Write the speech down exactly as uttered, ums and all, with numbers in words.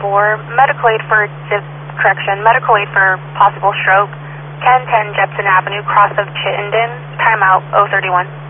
for medical aid for, correction, medical aid for possible stroke, ten ten Jepson Avenue, cross of Chittenden, timeout oh thirty-one.